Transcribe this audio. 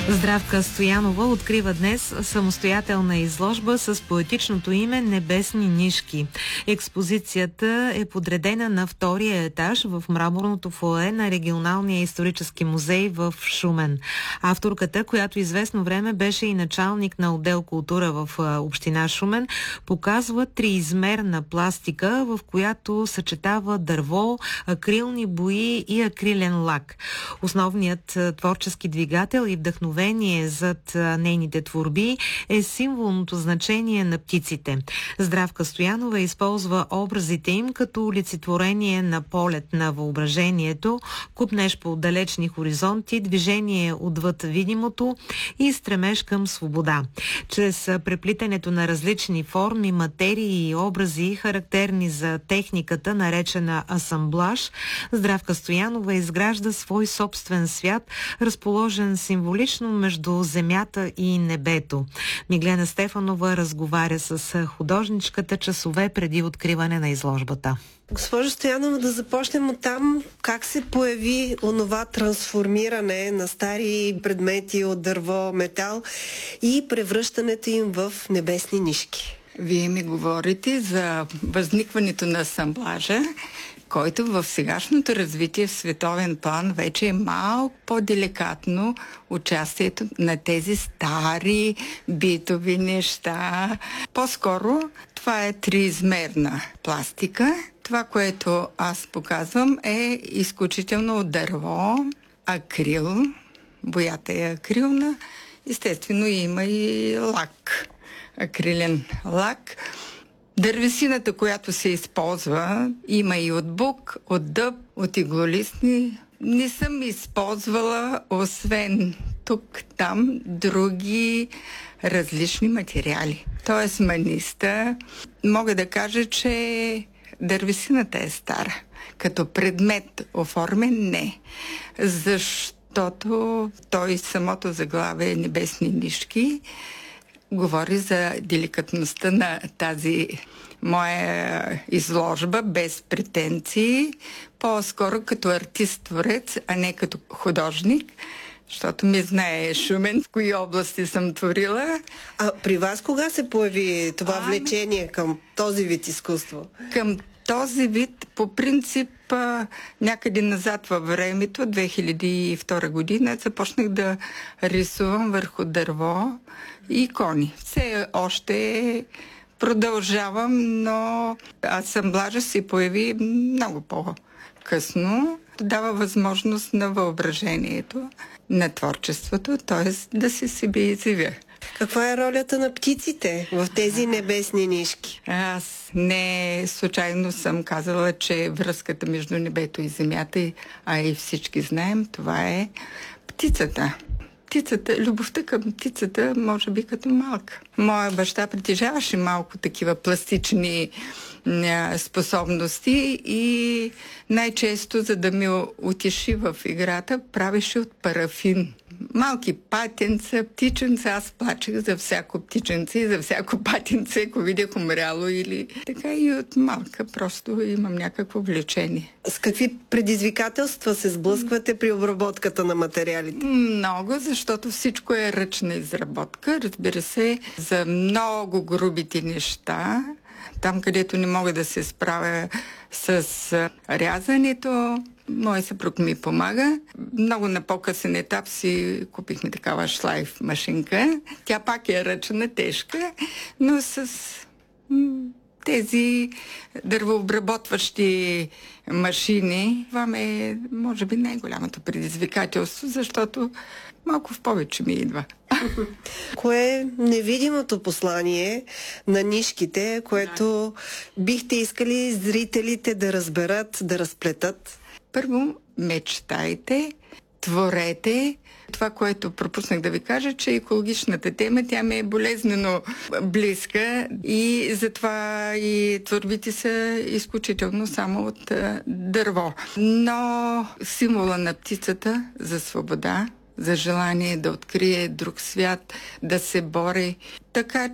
Здравка Стоянова открива днес самостоятелна изложба с поетичното име "Небесни нишки". Експозицията е подредена на втория етаж в мраморното фоае на Регионалния исторически музей в Шумен. Авторката, която известно време беше и началник на отдел култура в община Шумен, показва триизмерна пластика, в която съчетава дърво, акрилни бои и акрилен лак. Основният творчески двигател и вдъхновение зад нейните творби е символното значение на птиците. Здравка Стоянова използва образите им като олицетворение на полет на въображението, купнеж по далечни хоризонти, движение отвъд видимото и стремеж към свобода. Чрез преплитането на различни форми, материи и образи, характерни за техниката, наречена асамблаж, Здравка Стоянова изгражда свой собствен свят, разположен символично между земята и небето. Миглена Стефанова разговаря с художничката часове преди откриване на изложбата. Госпожо Стоянова, да започнем от там. Как се появи онова трансформиране на стари предмети от дърво, метал и превръщането им в небесни нишки? Вие ми говорите за възникването на асамблажа, който в сегашното развитие в световен план вече е малко по-деликатно участието на тези стари битови неща. По-скоро това е триизмерна пластика. Това, което аз показвам, е изключително от дърво, акрил, боята е акрилна, естествено има и лак, акрилен лак. Дървесината, която се използва, има и от бук, от дъб, от иглолистни. Не съм използвала, освен тук-там, други различни материали. Тоест маниста. Мога да кажа, че дървесината е стара. Като предмет оформен не. Защото той самото заглавие "Небесни нишки" говори за деликатността на тази моя изложба, без претенции, по-скоро като артист-творец, а не като художник, защото ми знае Шумен в кои области съм творила. А при вас кога се появи това влечение към този вид изкуство? Към този вид, по принцип, някъде назад във времето, 2002 година, започнах да рисувам върху дърво и икони. Все още продължавам, но асамблажа се появи много по-късно. Дава възможност на въображението, на творчеството, т.е. да се себе изявя. Каква е ролята на птиците в тези небесни нишки? Аз не случайно съм казала, че връзката между небето и земята, а и всички знаем, това е птицата. Любовта към птицата, може би като малка. Моя баща притежаваше малко такива пластични способности и най-често, за да ме утеши в играта, правеше от парафин. Малки патенца, птиченца. Аз плачех за всяко птиченце и за всяко патенце, ако видях умряло или така, и от малка просто имам някакво влечение. С какви предизвикателства се сблъсквате при обработката на материалите? Много, защото всичко е ръчна изработка. Разбира се, за много грубите неща, там, където не мога да се справя с рязането, мой съпруг ми помага. Много на по-късен етап си купихме такава шлайф машинка. Тя пак е ръчна, тежка, но с тези дървообработващи машини, това е, може би, най-голямото предизвикателство, защото малко в повече ми идва. Кое е невидимото послание на нишките, което бихте искали зрителите да разберат, да разплетат? Първо, мечтайте, творете. Това, което пропуснах да ви кажа, че екологичната тема, тя ми е болезнено близка и затова и творбите са изключително само от дърво. Но символа на птицата за свобода, за желание да открие друг свят, да се бори. Така